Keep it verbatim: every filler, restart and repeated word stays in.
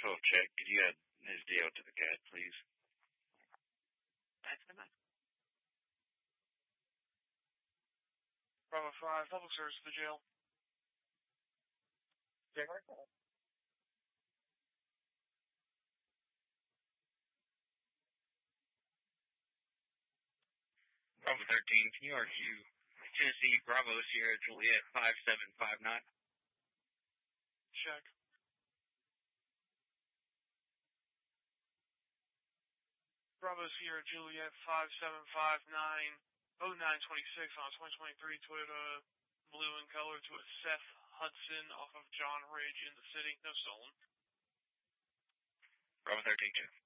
twelve check. Could you add his D O to the C A D, please? That's the man. Bravo five, public service to the jail. January fourth. Bravo thirteen, can you R Q Tennessee Bravo Sierra Juliet five seven five nine? Check. Bravo Sierra Juliet five seven five nine oh nine twenty-six on a twenty twenty-three Toyota blue in color to a Seth Hudson off of John Ridge in the city. No stolen. Bravo thirteen, check.